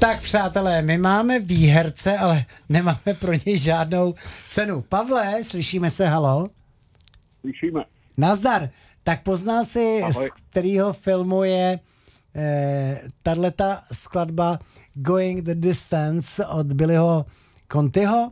Tak přátelé, my máme výherce, ale nemáme pro něj žádnou cenu. Pavle, slyšíme se, halo? Slyšíme. Nazdar. Tak poznal si, Ahoj. z kterého filmu je tato skladba Going the Distance od Billyho Contiho?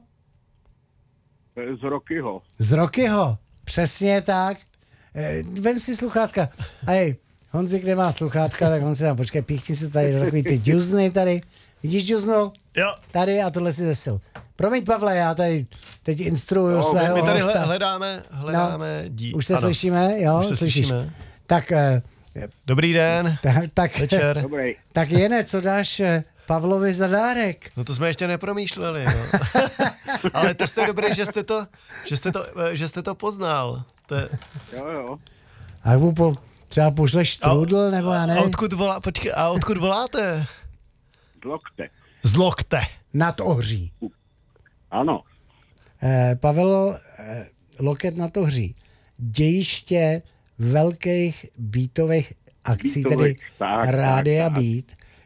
Z Rockyho. Z Rockyho, přesně tak. Vem si sluchátka. Hej, Honzik nemá sluchátka, tak on si tam, počkej, píchni si tady takový ty džuzny tady. Vidíš džuznu? Jo. Tady a tohle si zesil. Promiň, Pavle, já tady teď instruuju svého My tady hosta. hledáme díl. Už se Ano. slyšíme, jo? Už se Slyšíš? slyšíme. Tak, Dobrý den, tak, večer. Dobrý. tak Jene, co dáš Pavlovi za dárek? No to jsme ještě nepromýšleli, no. Ale to jste dobrý, že jste to poznal. To je... Jo. A mu třeba pošleš štrůdl, nebo já nevím. A odkud voláte? Z Lokte. Z Lokte. Nad Ohří. Ano. Pavel Loket nad Ohří. Dějiště velkých beatových akcí, tedy Rádia Beat.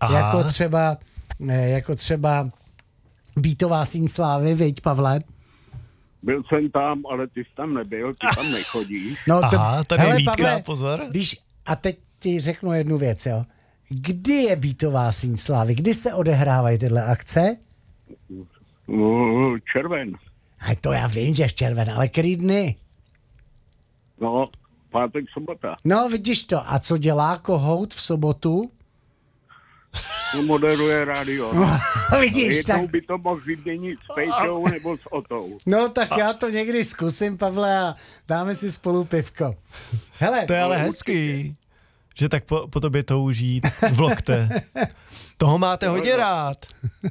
Jako třeba Beatová síň slávy, viď, Pavle? Byl jsem tam, ale ty jsi tam nebyl, ty tam nechodíš. No, Tady hele, Vítka, Pavle, pozor. Víš, a teď ti řeknu jednu věc, jo. Kdy je Beatová síň slávy? Kdy se odehrávají tyhle akce? Červen. A to já vím, že v červen, ale který dny? No, pátek, sobota. No, vidíš to. A co dělá Kohout v sobotu? To moderuje rádio. Vidíš, tak... Jednou by to mohl vyměnit s Pejčou nebo s Otou. No, tak já to někdy zkusím, Pavle, a dáme si spolu pivko. Hele, To je ale hezký, že tak po tobě touží v Lokte. Toho máte hodně rád.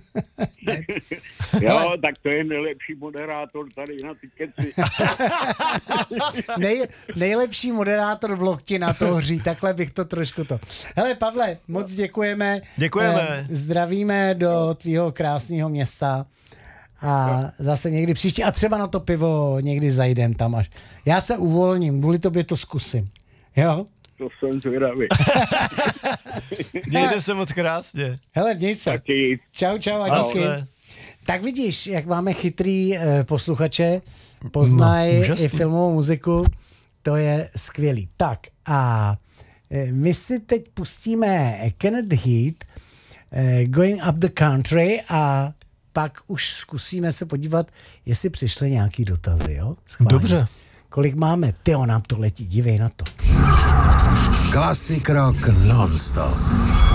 Jo, tak to je nejlepší moderátor tady na ty keci. nejlepší moderátor v Lokti na to hří, takhle bych to trošku to. Hele, Pavle, moc děkujeme. Děkujeme. Zdravíme do tvýho krásného města a zase někdy příště a třeba na to pivo někdy zajdem tam až. Já se uvolním, kvůli tobě to zkusím. Jo? To jsem zvědavý. Mějte se moc krásně. Hele, měj se. Taky. Čau a díky. Naschle. Tak vidíš, jak máme chytrý posluchače, poznají i filmovou muziku, to je skvělý. Tak a my si teď pustíme Kenneth Heat, Going Up the Country a pak už zkusíme se podívat, jestli přišly nějaký dotazy, jo? Schválně. Dobře. Kolik máme? Tyjo, nám to letí, dívej na to. Classic Rock non-stop.